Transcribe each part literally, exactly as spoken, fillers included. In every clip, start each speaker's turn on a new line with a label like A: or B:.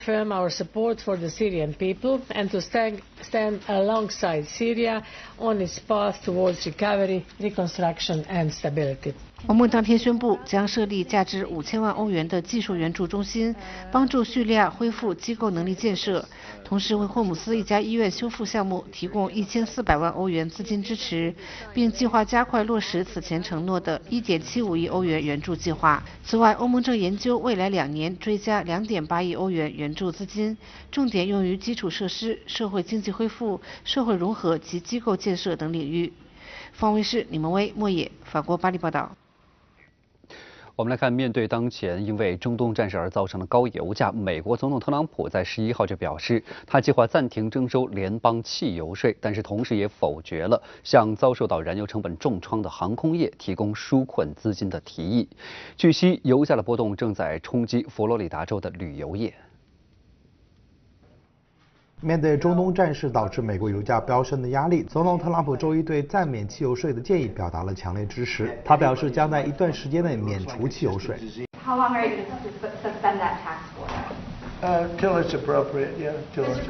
A: Firm our support for the Syrian people and to stand, stand alongside Syria on its path towards recovery, reconstruction and stability.
B: 欧盟当天宣布将设立价值五千万欧元的技术援助中心，帮助叙利亚恢复机构能力建设，同时为霍姆斯一家医院修复项目提供一千四百万欧元资金支持，并计划加快落实此前承诺的一点七五亿欧元援助计划。此外，欧盟正研究未来两年追加两点八亿欧元援助资金，重点用于基础设施、社会经济恢复、社会融合及机构建设等领域。方卫视李萌威、莫野，法国巴黎报道。
C: 我们来看，面对当前因为中东战事而造成的高油价，美国总统特朗普在十一号就表示，他计划暂停征收联邦汽油税，但是同时也否决了向遭受到燃油成本重创的航空业提供纾困资金的提议。据悉，油价的波动正在冲击佛罗里达州的旅游业。
D: 面对中东战事导致美国油价飙升的压力，总统特朗普周一对暂免汽油税的建议表达了强烈支持。他表示将在一段时间内免除汽油税。
E: How long are you going to suspend that tax for?
F: Uh, till it's appropriate, yeah. Till it's,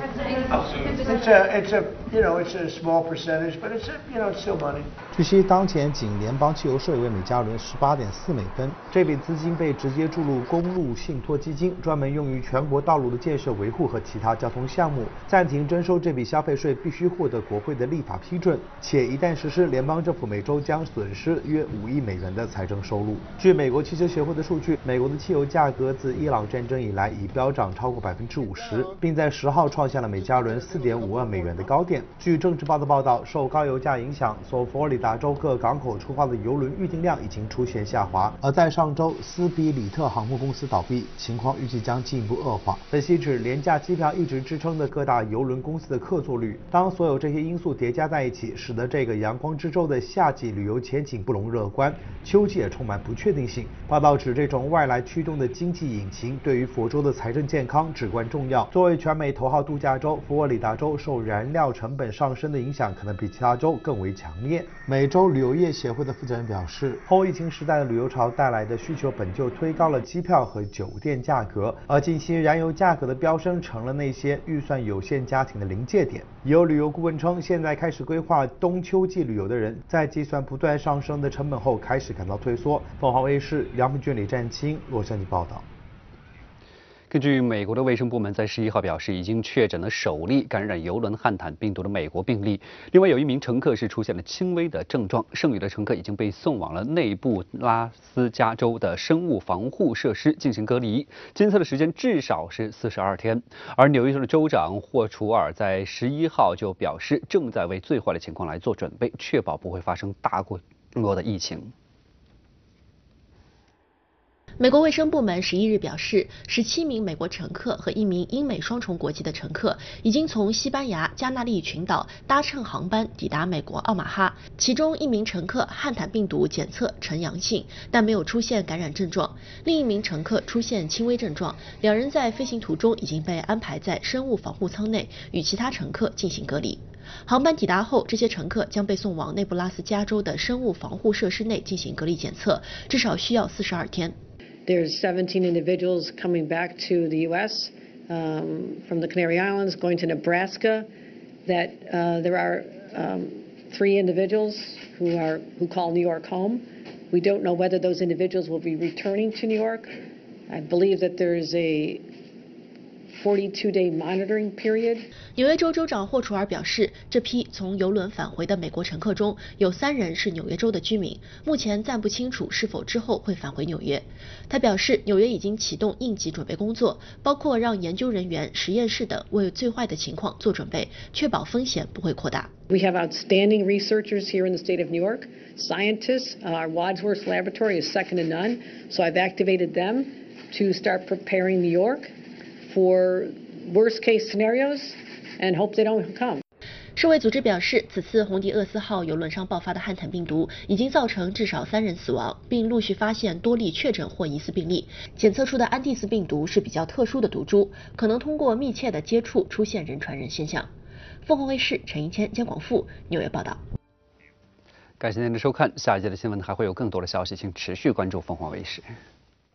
F: it's a, it's a, you know, it's a small percentage, but it's a, you know, it's still money.
D: 据悉，当前仅联邦汽油税为每加仑十八点四美分，这笔资金被直接注入公路信托基金，专门用于全国道路的建设维护和其他交通项目。暂停征收这笔消费税必须获得国会的立法批准，且一旦实施，联邦政府每周将损失约五亿美元的财政收入。据美国汽车协会的数据，美国的汽油价格自伊朗战争以来已飙涨超过百分之五十，并在十号创下了每加仑四点五万美元的高点。据政治报的报道，受高油价影响，从佛罗里达州各港口出发的油轮预订量已经出现下滑。而在上周，斯比里特航空公司倒闭，情况预计将进一步恶化。分析指，廉价机票一直支撑的各大油轮公司的客座率，当所有这些因素叠加在一起，使得这个阳光之州的夏季旅游前景不容乐观，秋季也充满不确定性。报道指，这种外来驱动的经济引擎对于佛州的财政健康至关重要。作为全美头号度假州，佛罗里达州受燃料成本上升的影响可能比其他州更为强烈。美洲旅游业协会的负责人表示，后疫情时代的旅游潮带来的需求本就推高了机票和酒店价格，而近期燃油价格的飙升成了那些预算有限家庭的临界点。有旅游顾问称，现在开始规划冬秋季旅游的人，在计算不断上升的成本后，开始感到退缩。凤凰卫视杨明俊、李占清洛杉矶报道。
C: 根据美国的卫生部门在十一号表示，已经确诊了首例感染游轮汉坦病毒的美国病例。另外有一名乘客是出现了轻微的症状，剩余的乘客已经被送往了内布拉斯加州的生物防护设施进行隔离，监测的时间至少是四十二天。而纽约州的州长霍楚尔在十一号就表示，正在为最坏的情况来做准备，确保不会发生大规模的疫情。
G: 美国卫生部门十一日表示，十七名美国乘客和一名英美双重国籍的乘客已经从西班牙加那利群岛搭乘航班抵达美国奥马哈，其中一名乘客汉坦病毒检测呈阳性，但没有出现感染症状，另一名乘客出现轻微症状，两人在飞行途中已经被安排在生物防护舱内与其他乘客进行隔离。航班抵达后，这些乘客将被送往内布拉斯加州的生物防护设施内进行隔离检测，至少需要四十二天。
H: There's seventeen individuals coming back to the U S um, from the Canary Islands, going to Nebraska. That uh, there are um, three individuals who are who call New York home. We don't know whether those individuals will be returning to New York. I believe that there's a forty-two day monitoring period.
G: 纽约州州长霍楚尔表示，这批从邮轮返回的美国乘客中有三人是纽约州的居民，目前暂不清楚是否之后会返回纽约。他表示，纽约已经启动应急准备工作，包括让研究人员、实验室等为最坏的情况做准备，确保风险不会扩大。
H: We have outstanding researchers here in the state of New York, scientists. Our Wadsworth Laboratory is second to none, so I've activated them to start preparing New York for worst case scenarios and hope they don't come.
G: 世卫组织表示，此次红迪厄斯号邮轮上爆发的汉坦病毒已经造成至少三人死亡，并陆续发现多例确诊或疑似病例。检测出的安第斯病毒是比较特殊的毒株，可能通过密切的接触出现人传人现象。凤凰卫视陈一谦、姜广富纽约报道。
C: 感谢您的收看，下一节的新闻还会有更多的消息，请持续关注凤凰卫视。